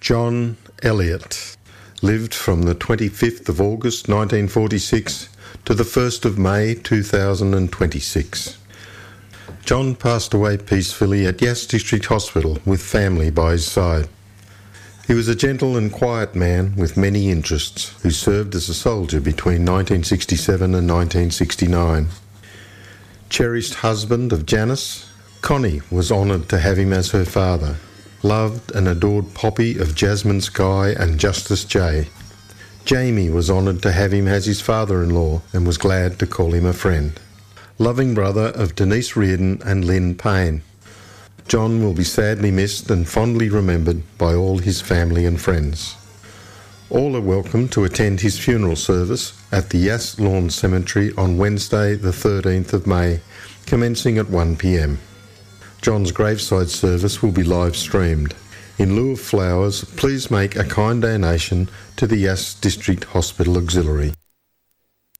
John Elliott lived from the 25th of August 1946 to the 1st of May 2026. John passed away peacefully at Yass District Hospital with family by his side. He was a gentle and quiet man with many interests who served as a soldier between 1967 and 1969. Cherished husband of Janice, Connie was honoured to have him as her father. Loved and adored Poppy of Jasmine Sky and Justice J. Jamie was honoured to have him as his father-in-law and was glad to call him a friend. Loving brother of Denise Reardon and Lynn Payne. John will be sadly missed and fondly remembered by all his family and friends. All are welcome to attend his funeral service at the Yass Lawn Cemetery on Wednesday the 13th of May, commencing at 1 p.m. John's graveside service will be live streamed. In lieu of flowers, please make a kind donation to the Yass District Hospital Auxiliary.